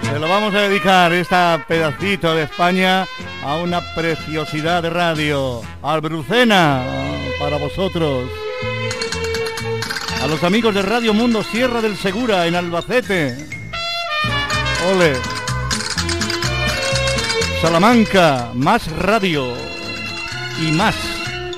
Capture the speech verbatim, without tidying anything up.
Se lo vamos a dedicar, esta pedacito de España, a una preciosidad de radio. Albrucena, para vosotros. A los amigos de Radio Mundo Sierra del Segura, en Albacete. Ole. Salamanca, más radio y más.